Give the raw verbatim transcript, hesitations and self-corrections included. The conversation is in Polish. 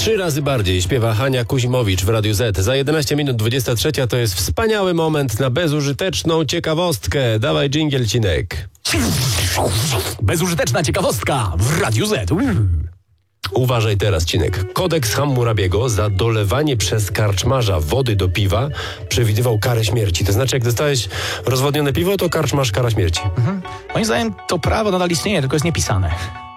Trzy razy bardziej śpiewa Hania Kuzimowicz w Radiu Z. Za jedenaście minut dwudziesta trzecia to jest wspaniały moment na bezużyteczną ciekawostkę. Dawaj dżingiel, Cinek. Bezużyteczna ciekawostka w Radiu Z. Uważaj teraz, Cinek. Kodeks Hammurabiego za dolewanie przez karczmarza wody do piwa przewidywał karę śmierci. To znaczy, jak dostałeś rozwodnione piwo, to karczmarz kara śmierci. Mhm. Moim zdaniem to prawo nadal istnieje, tylko jest niepisane.